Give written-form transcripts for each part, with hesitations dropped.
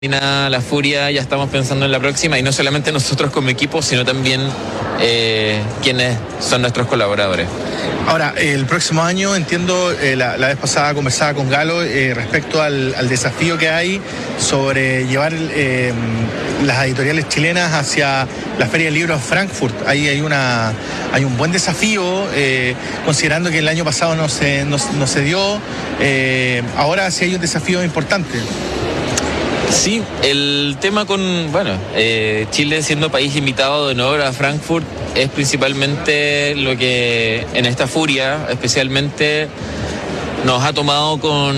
La Furia, ya estamos pensando en la próxima, y no solamente nosotros como equipo, sino también quienes son nuestros colaboradores. Ahora, el próximo año, entiendo, la vez pasada conversaba con Galo respecto al desafío que hay sobre llevar las editoriales chilenas hacia la Feria del Libro en Frankfurt. Ahí hay un buen desafío, considerando que el año pasado no se dio. Ahora sí hay un desafío importante. Sí, el tema Chile siendo país invitado de honor a Frankfurt es principalmente lo que en esta Furia especialmente nos ha tomado con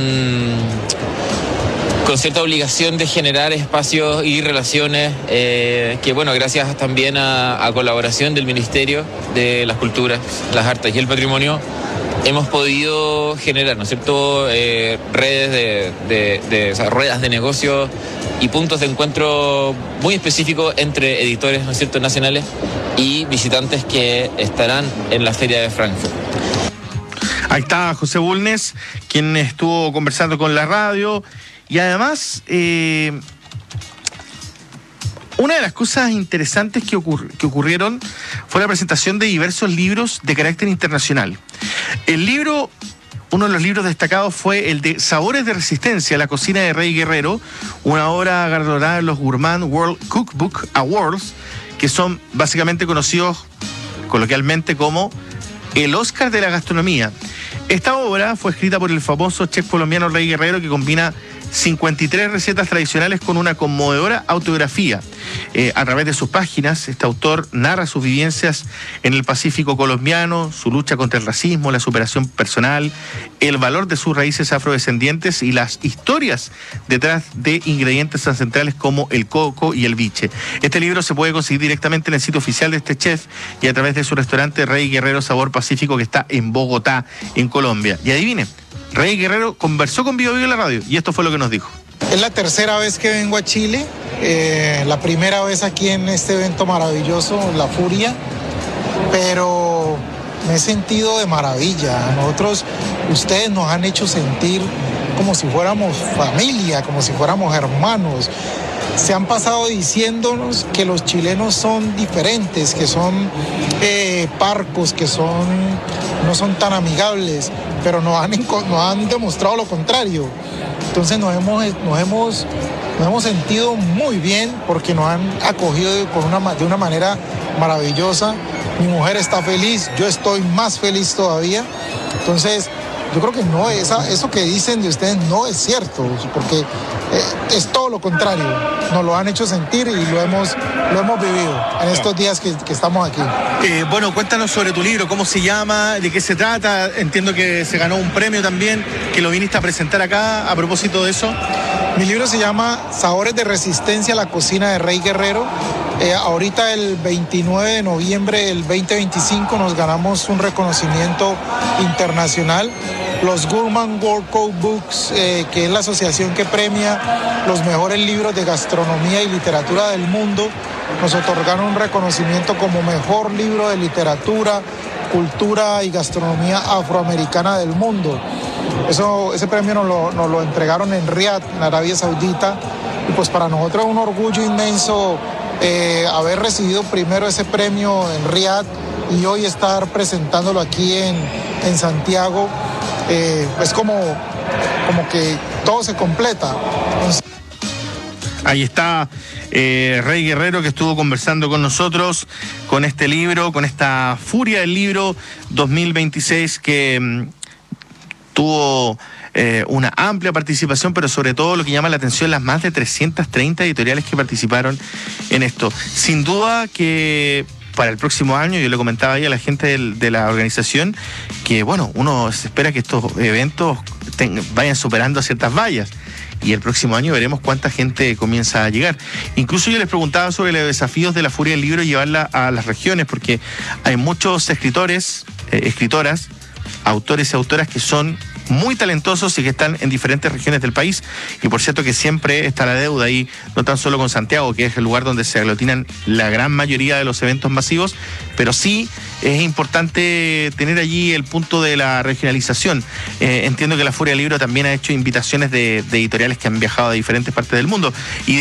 cierta obligación de generar espacios y relaciones que, gracias también a colaboración del Ministerio de las Culturas, las Artes y el Patrimonio, hemos podido generar, ¿no es cierto?, redes ruedas de negocio y puntos de encuentro muy específicos entre editores, ¿no es cierto?, nacionales y visitantes que estarán en la Feria de Frankfurt. Ahí está José Bulnes, quien estuvo conversando con la radio, y además una de las cosas interesantes que ocurrieron fue la presentación de diversos libros de carácter internacional. Uno de los libros destacados fue el de Sabores de Resistencia, la cocina de Rey Guerrero, una obra galardonada en los Gourmand World Cookbook Awards, que son básicamente conocidos coloquialmente como el Oscar de la gastronomía. Esta obra fue escrita por el famoso chef colombiano Rey Guerrero, que combina 53 recetas tradicionales con una conmovedora autobiografía. A través de sus páginas, este autor narra sus vivencias en el Pacífico colombiano, su lucha contra el racismo, la superación personal, el valor de sus raíces afrodescendientes y las historias detrás de ingredientes ancestrales como el coco y el biche. Este libro se puede conseguir directamente en el sitio oficial de este chef y a través de su restaurante Rey Guerrero Sabor Pacífico, que está en Bogotá, en Colombia. Y adivinen, Rey Guerrero conversó con Bio Bio en la radio y esto fue lo que nos dijo. Es la tercera vez que vengo a Chile, la primera vez aquí en este evento maravilloso, La Furia, pero me he sentido de maravilla. Ustedes nos han hecho sentir como si fuéramos familia, como si fuéramos hermanos. Se han pasado diciéndonos que los chilenos son diferentes, que son parcos, que no son tan amigables, pero nos han demostrado lo contrario. Entonces nos hemos sentido muy bien porque nos han acogido de una manera maravillosa. Mi mujer está feliz, yo estoy más feliz todavía. Entonces yo creo que no, eso que dicen de ustedes no es cierto, porque es todo lo contrario. Nos lo han hecho sentir y lo hemos vivido en estos días que estamos aquí. Cuéntanos sobre tu libro, cómo se llama, de qué se trata. Entiendo que se ganó un premio también, que lo viniste a presentar acá a propósito de eso. Mi libro se llama Sabores de Resistencia, la cocina de Rey Guerrero. Ahorita el 29 de noviembre del 2025 nos ganamos un reconocimiento internacional. Los Gourmand World Cookbooks, que es la asociación que premia los mejores libros de gastronomía y literatura del mundo, nos otorgaron un reconocimiento como mejor libro de literatura, cultura y gastronomía afroamericana del mundo. Ese premio nos lo entregaron en Riad, en Arabia Saudita, y pues para nosotros es un orgullo inmenso haber recibido primero ese premio en Riad y hoy estar presentándolo aquí en Santiago. Es como que todo se completa. Ahí está Rey Guerrero, que estuvo conversando con nosotros con este libro, con esta Furia del Libro 2026, que tuvo una amplia participación, pero sobre todo lo que llama la atención, las más de 330 editoriales que participaron en esto. Sin duda que para el próximo año, yo le comentaba ahí a la gente de la organización que, uno se espera que estos eventos vayan superando ciertas vallas. Y el próximo año veremos cuánta gente comienza a llegar. Incluso yo les preguntaba sobre los desafíos de la Furia del Libro y llevarla a las regiones, porque hay muchos escritores, escritoras, autores y autoras que son muy talentosos y que están en diferentes regiones del país. Y por cierto que siempre está la deuda ahí, no tan solo con Santiago, que es el lugar donde se aglutinan la gran mayoría de los eventos masivos, pero sí es importante tener allí el punto de la regionalización. Entiendo que la Furia del Libro también ha hecho invitaciones de editoriales que han viajado a diferentes partes del mundo. Y